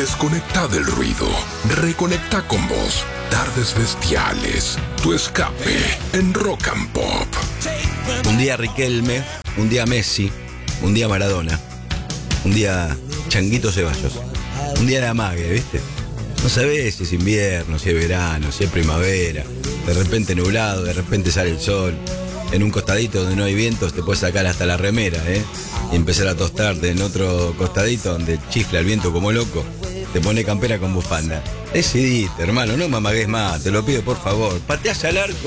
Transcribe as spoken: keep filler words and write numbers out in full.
Desconecta del ruido. Reconecta con vos. Tardes bestiales. Tu escape en Rock and Pop. Un día Riquelme, un día Messi, un día Maradona, un día Changuito Ceballos, un día de amague, ¿viste? No sabés si es invierno, si es verano, si es primavera. De repente nublado, de repente sale el sol. En un costadito donde no hay vientos te puedes sacar hasta la remera, ¿eh? Y empezar a tostarte. En otro costadito donde chifla el viento como loco, te pone campera con bufanda. Decidiste, hermano, no me amagues más, te lo pido por favor. Pateás al arco